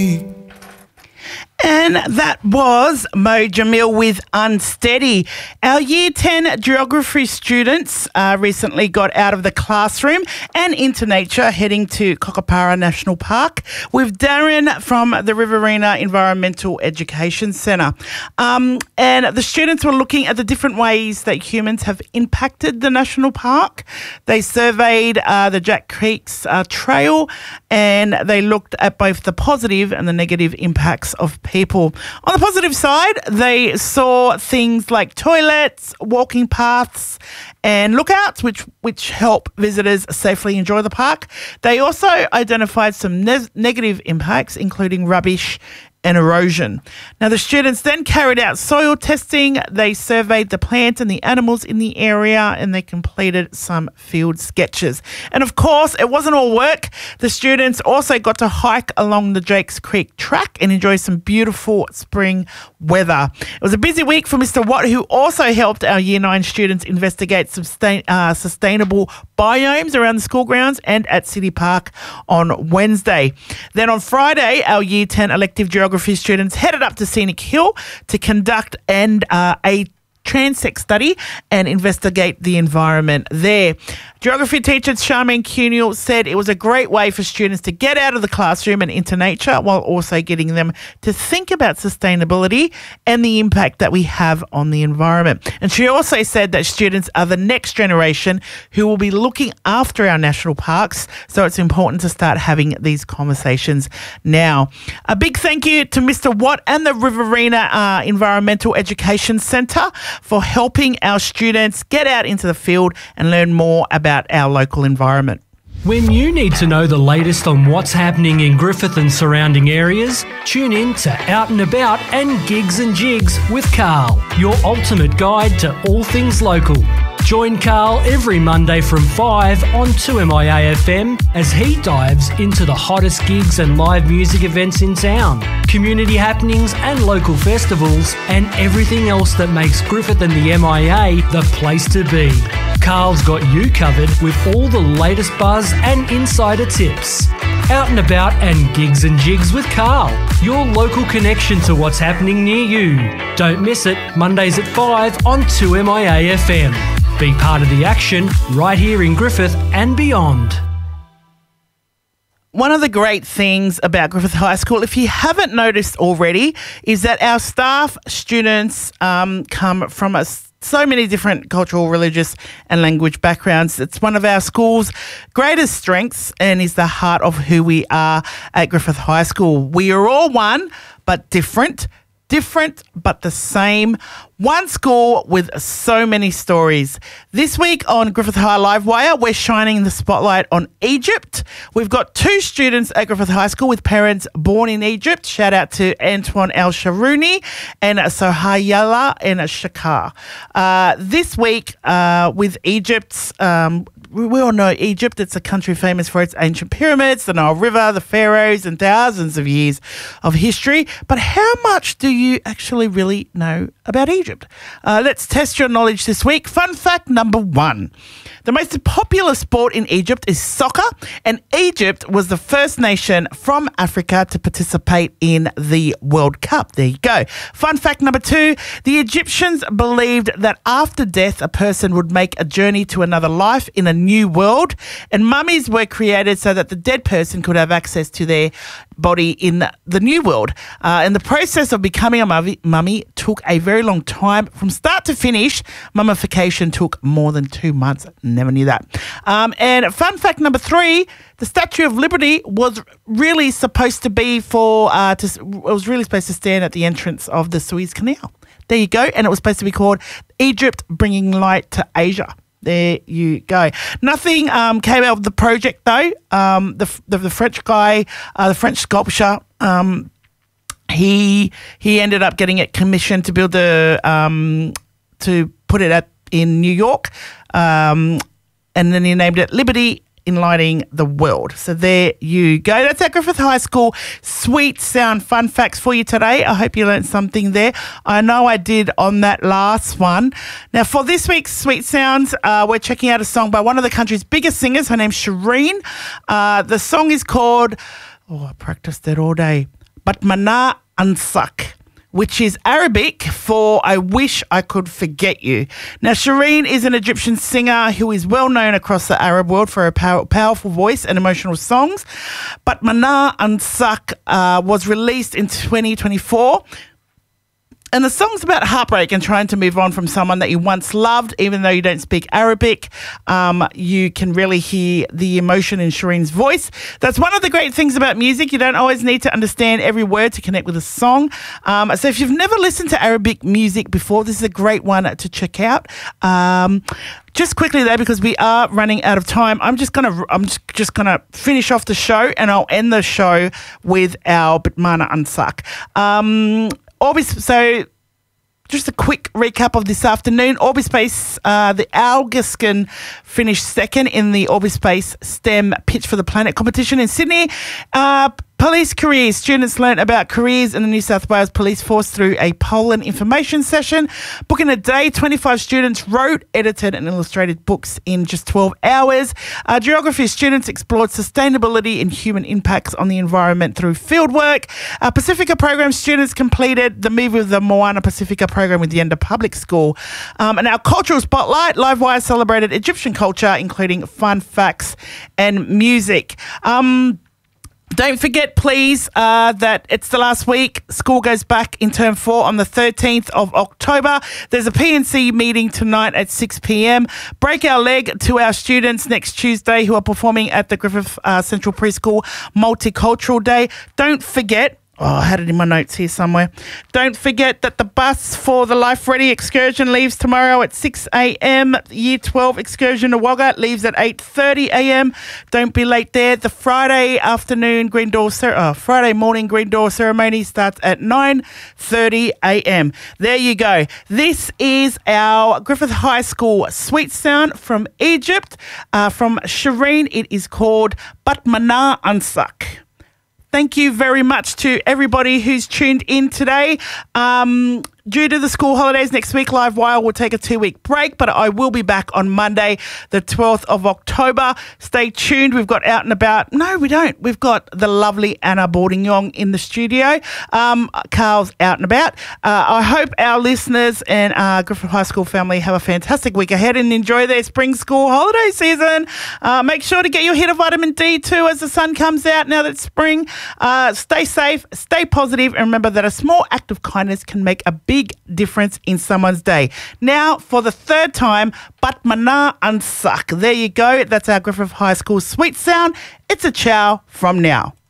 And that was Mo Jamil with Unsteady. Our Year 10 geography students recently got out of the classroom and into nature, heading to Cockapara National Park with Darren from the Riverina Environmental Education Centre. And the students were looking at the different ways that humans have impacted the national park. They surveyed the Jack Creeks Trail, and they looked at both the positive and the negative impacts of people. On the positive side, they saw things like toilets, walking paths and lookouts, which help visitors safely enjoy the park. They also identified some negative impacts, including rubbish and erosion. Now, the students then carried out soil testing. They surveyed the plants and the animals in the area, and they completed some field sketches. And of course, it wasn't all work. The students also got to hike along the Jakes Creek track and enjoy some beautiful spring weather. It was a busy week for Mr. Watt, who also helped our Year 9 students investigate some sustainable biomes around the school grounds and at City Park on Wednesday. Then on Friday, our Year 10 elective geography students headed up to Scenic Hill to conduct a transect study and investigate the environment there. Geography teacher Charmaine Cuniel said it was a great way for students to get out of the classroom and into nature, while also getting them to think about sustainability and the impact that we have on the environment. And she also said that students are the next generation who will be looking after our national parks, so it's important to start having these conversations now. A big thank you to Mr. Watt and the Riverina Environmental Education Centre for helping our students get out into the field and learn more about our local environment. When you need to know the latest on what's happening in Griffith and surrounding areas, tune in to Out and About and Gigs and Jigs with Carl, your ultimate guide to all things local. Join Carl every Monday from 5 on 2MIA-FM as he dives into the hottest gigs and live music events in town, community happenings and local festivals, and everything else that makes Griffith and the MIA the place to be. Carl's got you covered with all the latest buzz and insider tips. Out and About and Gigs and Jigs with Carl, your local connection to what's happening near you. Don't miss it, Mondays at 5 on 2MIA-FM. Be part of the action right here in Griffith and beyond. One of the great things about Griffith High School, if you haven't noticed already, is that our staff, students come from so many different cultural, religious and language backgrounds. It's one of our school's greatest strengths and is the heart of who we are at Griffith High School. We are all one but different but the same. One school with so many stories. This week on Griffith High Livewire, we're shining the spotlight on Egypt. We've got 2 students at Griffith High School with parents born in Egypt. Shout out to Antoine El Sharouni and Sohayala and Shakar. This week with Egypt's we all know Egypt. It's a country famous for its ancient pyramids, the Nile River, the pharaohs, and thousands of years of history. But how much do you actually really know about Egypt? Let's test your knowledge this week. Fun fact number 1. The most popular sport in Egypt is soccer, and Egypt was the first nation from Africa to participate in the World Cup. There you go. Fun fact number 2. The Egyptians believed that after death, a person would make a journey to another life in a new world, and mummies were created so that the dead person could have access to their body in the new world. And the process of becoming a mummy took a very long time. From start to finish, mummification took more than 2 months. Never knew that. And fun fact number 3, the Statue of Liberty was really supposed to be supposed to stand at the entrance of the Suez Canal. There you go. And it was supposed to be called Egypt Bringing Light to Asia. There you go. Nothing came out of the project though. The French guy, the French sculptor, he ended up getting it commissioned to build to put it in New York, and then he named it Liberty, Enlightening the World. So there you go. That's our Griffith High School Sweet Sound fun facts for you today. I hope you learned something there. I know I did on that last one. Now for this week's Sweet Sounds, we're checking out a song by one of the country's biggest singers. Her name's Shireen. The song is called, I practiced it all day, Batmana Ansak, which is Arabic for I wish I could forget you. Now, Shireen is an Egyptian singer who is well known across the Arab world for her powerful voice and emotional songs. Batmana Ansak was released in 2024. And the song's about heartbreak and trying to move on from someone that you once loved, even though you don't speak Arabic. You can really hear the emotion in Shireen's voice. That's one of the great things about music. You don't always need to understand every word to connect with a song. So if you've never listened to Arabic music before, this is a great one to check out. Just quickly though, because we are running out of time, I'm just gonna finish off the show, and I'll end the show with our Batmana Ansak. So just a quick recap of this afternoon. Orbispace, the Algaskin finished second in the Orbispace STEM Pitch for the Planet competition in Sydney. Police careers. Students learnt about careers in the New South Wales Police Force through a poll and information session. Book in a day, 25 students wrote, edited and illustrated books in just 12 hours. Geography students explored sustainability and human impacts on the environment through fieldwork. Pacifica program students completed the Move with the Moana Pacifica program with the Yenda Public School. And our cultural spotlight, Livewire celebrated Egyptian culture, including fun facts and music. Don't forget, please, that it's the last week. School goes back in term 4 on the 13th of October. There's a PNC meeting tonight at 6 p.m. Break our leg to our students next Tuesday who are performing at the Griffith Central Preschool Multicultural Day. Don't forget, I had it in my notes here somewhere. Don't forget that the bus for the Life Ready excursion leaves tomorrow at 6 a.m. Year 12 excursion to Wagga leaves at 8:30 a.m. Don't be late there. The Friday morning Green Door ceremony starts at 9:30 a.m. There you go. This is our Griffith High School sweet sound from Egypt. From Shireen, it is called Batmana Ansak. Thank you very much to everybody who's tuned in today. Due to the school holidays next week, Livewire will take a 2-week break, but I will be back on Monday, the 12th of October. Stay tuned. We've got Out and About. No, we don't. We've got the lovely Anna Boarding-Yong in the studio. Carl's Out and About. I hope our listeners and Griffith High School family have a fantastic week ahead and enjoy their spring school holiday season. Make sure to get your hit of vitamin D too as the sun comes out now that it's spring. Stay safe, stay positive, and remember that a small act of kindness can make a big difference in someone's day. Now, for the third time, Batmana Ansak. There you go. That's our Griffith High School sweet sound. It's a ciao from now.